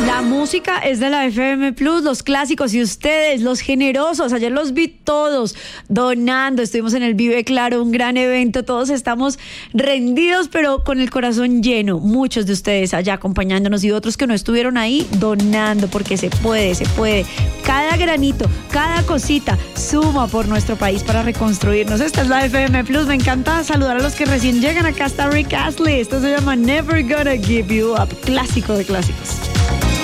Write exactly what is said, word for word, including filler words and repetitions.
La música es de la F M Plus, los clásicos y ustedes, los generosos. Ayer los vi todos donando. Estuvimos en el Vive Claro, un gran evento. Todos estamos rendidos, pero con el corazón lleno. Muchos de ustedes allá acompañándonos y otros que no estuvieron ahí donando, porque se puede, se puede. Cada granito, cada cosita suma por nuestro país para reconstruirnos. Esta es la F M Plus. Me encanta saludar a los que recién llegan. Acá está Rick Astley. Esto se llama Never Gonna Give You Up. Clásico de clásicos.